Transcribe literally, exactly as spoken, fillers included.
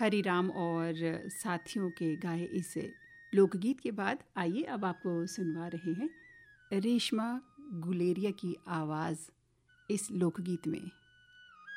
हरिराम और साथियों के गाए इस लोकगीत के बाद आइए अब आपको सुनवा रहे हैं रेशमा गुलेरिया की आवाज़ इस लोकगीत में।